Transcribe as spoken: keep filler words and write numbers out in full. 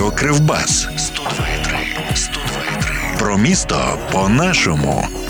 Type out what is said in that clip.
Радіо Кривбас. сто два і три. сто два і три. Про місто по-нашому.